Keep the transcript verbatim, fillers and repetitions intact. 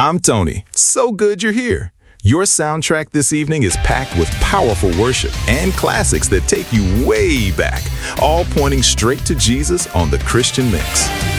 I'm Tony. So good you're here. Your soundtrack this evening is packed with powerful worship and classics that take you way back, all pointing straight to Jesus on the Christian Mix.